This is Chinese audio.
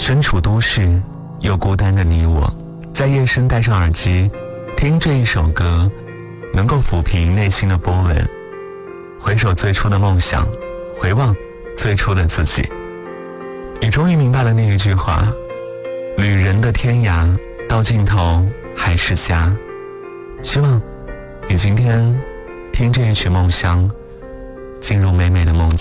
身处都市又孤单的你我，在夜深戴上耳机听这一首歌，能够抚平内心的波纹，回首最初的梦想，回望最初的自己。你终于明白了那一句话，旅人的天涯到尽头还是家。希望你今天听这一曲梦乡，进入美美的梦境。